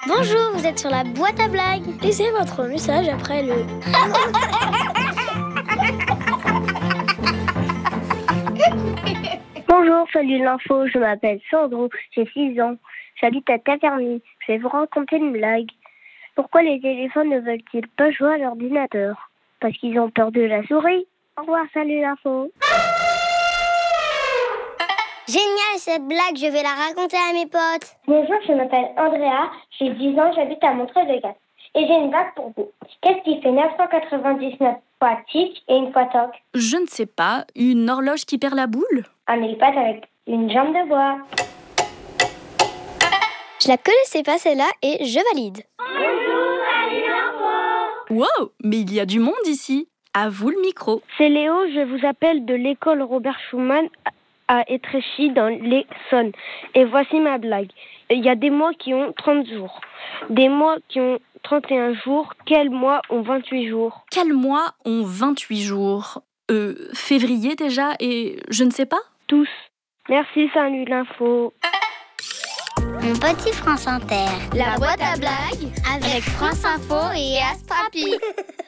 Bonjour, vous êtes sur la boîte à blagues. Laissez votre message après le... Bonjour, salut l'info, je m'appelle Sandro, j'ai 6 ans. J'habite à Taverny. Je vais vous raconter une blague. Pourquoi les éléphants ne veulent-ils pas jouer à l'ordinateur? Parce qu'ils ont peur de la souris. Au revoir, salut l'info. Génial cette blague, je vais la raconter à mes potes. Bonjour, je m'appelle Andrea, j'ai 10 ans, j'habite à Montreuil-de-Gaz. Et j'ai une blague pour vous. Qu'est-ce qui fait 999 fois tic et une fois toc? Je ne sais pas, une horloge qui perd la boule? Un élépade avec une jambe de bois. Je la connaissais pas celle-là et je valide. Bonjour, salut l'info. Wow, mais il y a du monde ici. À vous le micro. C'est Léo, je vous appelle de l'école Robert Schumann à Étréchy dans l'Essonne. Et voici ma blague. Il y a des mois qui ont 30 jours, des mois qui ont 31 jours. Quels mois ont 28 jours? Quels mois ont 28 jours? Février déjà et je ne sais pas? Tous. Merci, salut l'info. Mon petit France Inter. La boîte à blagues avec France Info et Astrapi.